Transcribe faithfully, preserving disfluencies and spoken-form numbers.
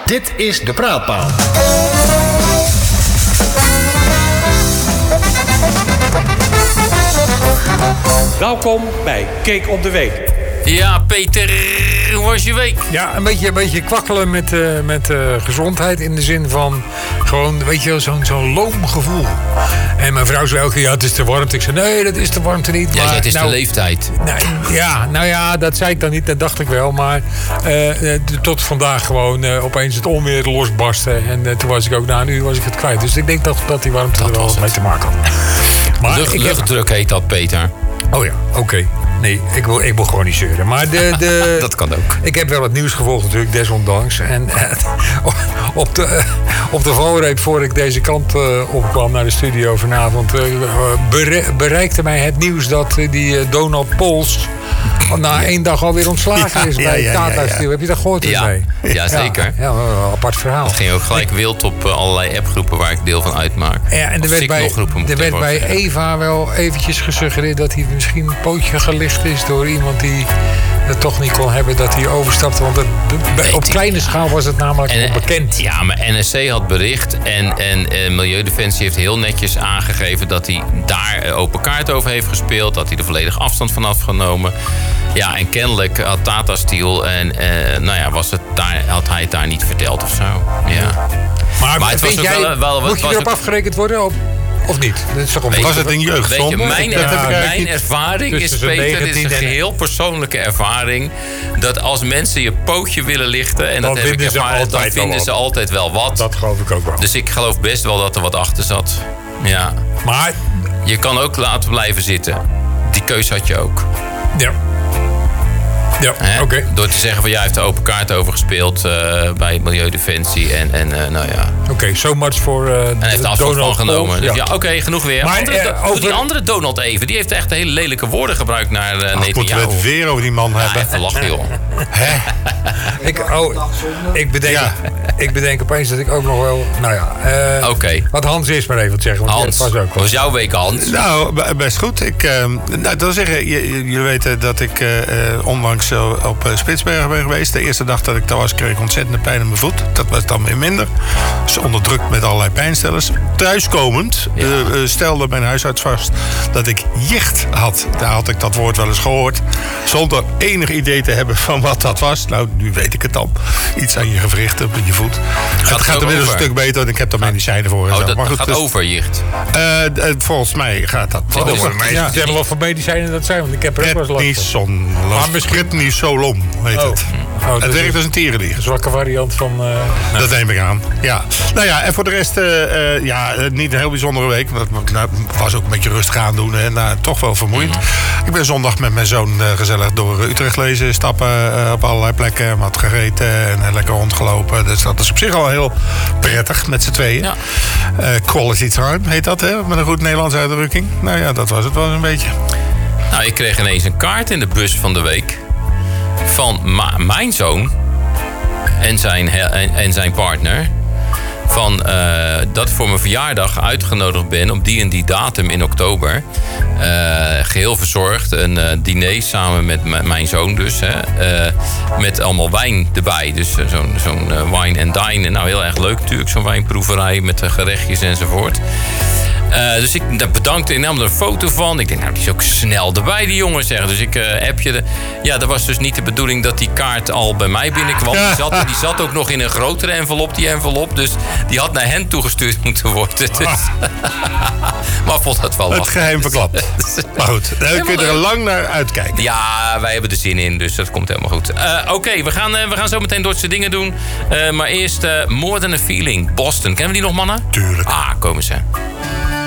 Dit is De Praatpaal. Welkom bij Kijk op de Week. Ja, Peter, hoe was je week? Ja, een beetje, een beetje kwakkelen met, uh, met uh, gezondheid. In de zin van gewoon, weet je wel, zo'n zo'n loom gevoel. En mijn vrouw zei ook, ja, het is de warmte. Ik zei, nee, dat is de warmte niet. Ja, maar, het is nou, de leeftijd. Nou, ja, nou ja, dat zei ik dan niet. Dat dacht ik wel. Maar uh, tot vandaag gewoon uh, opeens het onweer losbarsten. En uh, toen was ik ook na een uur was ik het kwijt. Dus ik denk dat, dat die warmte dat er wel mee te maken had. Maar Lucht, luchtdruk heet dat, Peter. Oh ja, oké. Okay. Nee, ik wil, ik wil gewoon niet zeuren. Maar de, de, dat kan ook. Ik heb wel het nieuws gevolgd natuurlijk, desondanks. En uh, op, de, uh, op de valreep, voor ik deze kant uh, opkwam naar de studio vanavond... Uh, bere, bereikte mij het nieuws dat uh, die uh, Donald Pols... na één dag alweer ontslagen ja, is bij ja, ja, Tata Steel. Ja, ja. Heb je dat gehoord? Ja, mee? ja, zeker. Ja, ja, een apart verhaal. Het ging ook gelijk wild op uh, allerlei appgroepen waar ik deel van uitmaak. Ja, en er werd bij, er werd bij Eva wel eventjes gesuggereerd... dat hij misschien een pootje gelicht is door iemand die het toch niet kon hebben... dat hij overstapte. Want het, bij, op kleine schaal was het namelijk en, bekend. Ja, maar N S C had bericht en, en uh, Milieudefensie heeft heel netjes aangegeven... dat hij daar open kaart over heeft gespeeld. Dat hij er volledig afstand van afgenomen. Ja, en kennelijk had Tata Steel en uh, nou ja, was het daar, had hij het daar niet verteld of zo. Ja. Maar, maar het was jij, wel, wel, moet je erop afgerekend worden? Of, of niet? Dat is toch weet, was het een jeugdzonde? Weet je, mijn, ja, er, mijn ervaring is, Peter, dit is een geheel persoonlijke ervaring... dat als mensen je pootje willen lichten... en dat heb ik ervaren, dan vinden ze altijd wel wat. Dat geloof ik ook wel. Dus ik geloof best wel dat er wat achter zat. Ja. Maar je kan ook laten blijven zitten. Die keus had je ook. Ja. Ja, oké. Okay. Door te zeggen van jij heeft de open kaart over gespeeld uh, bij Milieudefensie en, en uh, nou ja. Oké, okay, so much voor uh, en heeft afstand van genomen. Dus ja, ja oké, okay, genoeg weer. Maar andere, uh, over... die andere Donald even, die heeft echt hele lelijke woorden gebruikt naar uh, Netanyahu. Moeten we het weer over die man ja, hebben? Even lachen, joh. Hè? ik, oh, ik, bedenk, ja. ik bedenk opeens dat ik ook nog wel, nou ja. Uh, oké. Okay. Wat Hans is maar even te zeggen. Want Hans, was ook hoe was jouw week, Hans? Nou, best goed. Ik, uh, nou, dat wil zeggen, jullie weten dat ik uh, onlangs uh, op uh, Spitsbergen ben geweest. De eerste dag dat ik daar was, kreeg ik ontzettende pijn in mijn voet. Dat was dan weer minder. Dus onderdrukt met allerlei pijnstillers. Thuiskomend ja. uh, stelde mijn huisarts vast dat ik jicht had. Daar had ik dat woord wel eens gehoord. Zonder enig idee te hebben van wat dat was. Nou, nu weet ik het dan. Iets aan je gewrichten, met je voet. Gaat het gaat inmiddels een stuk beter en ik heb er medicijnen voor. Oh, dat maar goed, gaat dus, over jicht? Uh, uh, volgens mij gaat dat oh, over. Maar ja. Zeg maar wat voor medicijnen dat zijn, want ik heb er ook wel eens last van. Prednisolon heet oh. het. Oh, het werkt als een tierenlier. Een zwakke variant van... Uh, nou. Dat neem ik aan, ja. Nou ja, en voor de rest, uh, uh, ja, niet een heel bijzondere week. Dat nou, was ook een beetje rustig aandoen en uh, toch wel vermoeiend. Mm. Ik ben zondag met mijn zoon uh, gezellig door Utrecht lezen, stappen uh, op allerlei plekken, wat gegeten en uh, lekker rondgelopen. Dus dat is op zich al heel prettig met z'n tweeën. Ja. Uh, quality time heet dat, hè? Met een goed Nederlands uitdrukking. Nou ja, dat was het wel een beetje. Nou, ik kreeg ineens een kaart in de bus van de week van ma- mijn zoon en zijn, en, en zijn partner. Van uh, dat ik voor mijn verjaardag uitgenodigd ben op die en die datum in oktober. Uh, geheel verzorgd. Een uh, diner samen met m- mijn zoon dus. Hè. Uh, met allemaal wijn erbij. Dus uh, zo'n, zo'n uh, wine and dine. Nou, heel erg leuk natuurlijk. Zo'n wijnproeverij met uh, gerechtjes enzovoort. Uh, dus ik bedankte en nam er een foto van. Ik denk, nou, die is ook snel erbij, die jongen, zeggen. Dus ik uh, appje de. Ja, dat was dus niet de bedoeling dat die kaart al bij mij binnenkwam. Die zat, die zat ook nog in een grotere envelop, die envelop. Dus die had naar hen toegestuurd moeten worden. Dus. Maar ik vond dat wel het geheim verklapt. Maar goed, daar kun je er lang naar uitkijken. Ja, wij hebben er zin in, dus dat komt helemaal goed. Uh, Oké, okay, we, gaan, uh, we gaan zo meteen Duitse dingen doen. Uh, maar eerst uh, More Than a Feeling, Boston. Kennen we die nog, mannen? Tuurlijk. Ah, komen ze.